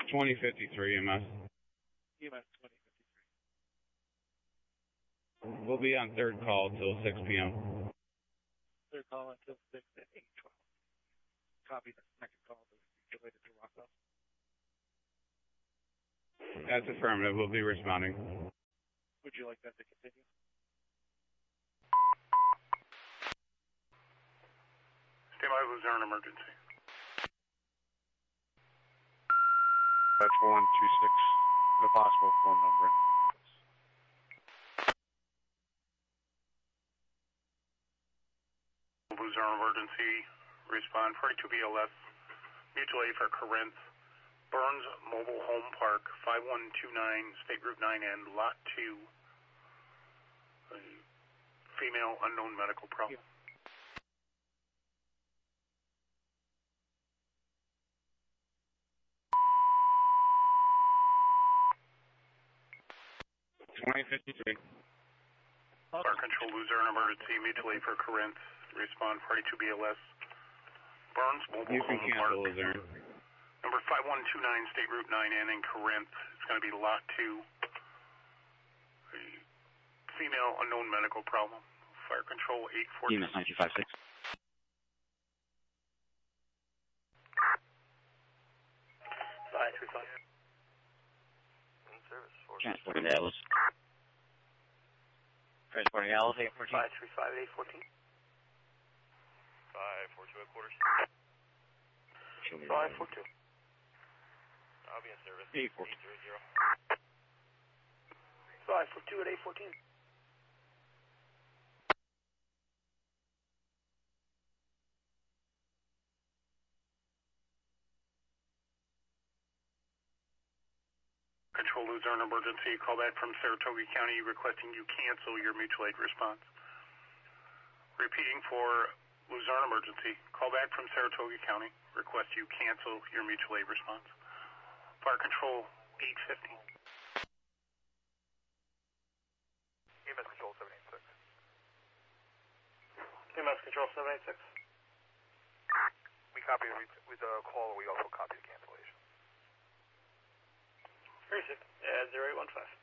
2053 EMS. EMS 2053. We'll be on third call till 6 p.m. Third call until 6 at 8:12. Copy the second call related to Rockwell. That's affirmative. We'll be responding. Would you like that to continue? Stand by, Luzerne emergency. That's 126, the possible phone number. Luzerne emergency, respond 42 BLS, mutual aid for Corinth, Burns Mobile Home Park, 5129, State Route 9N, Lot 2, female unknown medical problem. Yeah. Fire control, Luzerne emergency, mutual aid for Corinth, respond 42 BLS, Burns Mobile You can Home cancel, Park. Luzerne. Number 5129, State Route 9N in Corinth. It's going to be Lot 2. A female unknown medical problem. Fire control 814. EMS 9256. Transporting to Alice. Transporting Alice 814. 535 814. 542 at quarters. 542. I'll be in service. 814. 542 at 814. Control, Luzerne emergency. Call back from Saratoga County requesting you cancel your mutual aid response. Repeating for Luzerne emergency. Call back from Saratoga County. Request you cancel your mutual aid response. Fire control 850. EMS control 786. EMS control 786. We copy with the call. We also copy the cancellation. 36, 0815.